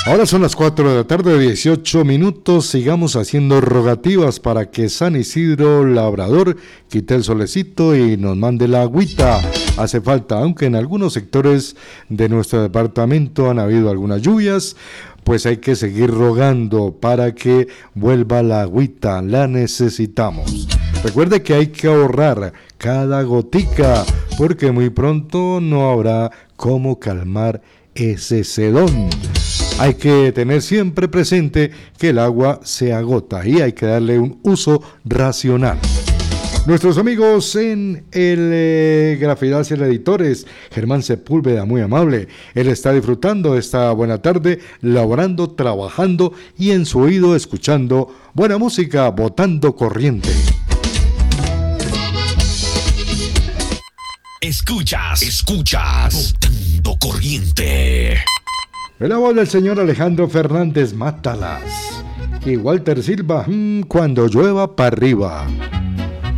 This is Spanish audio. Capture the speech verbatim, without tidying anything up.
Ahora son las cuatro de la tarde, dieciocho minutos. Sigamos haciendo rogativas para que San Isidro Labrador quite el solecito y nos mande la agüita. Hace falta, aunque en algunos sectores de nuestro departamento han habido algunas lluvias, pues hay que seguir rogando para que vuelva la agüita. La necesitamos. Recuerde que hay que ahorrar cada gotica, porque muy pronto no habrá cómo calmar ese sedón. Hay que tener siempre presente que el agua se agota y hay que darle un uso racional. Nuestros amigos en el eh, Grafidaciel Editores, Germán Sepúlveda, muy amable. Él está disfrutando esta buena tarde, laborando, trabajando y en su oído escuchando buena música, botando corriente. Escuchas, escuchas, botando corriente. La voz del señor Alejandro Fernández, Mátalas. Y Walter Silva, mmm, cuando llueva para arriba.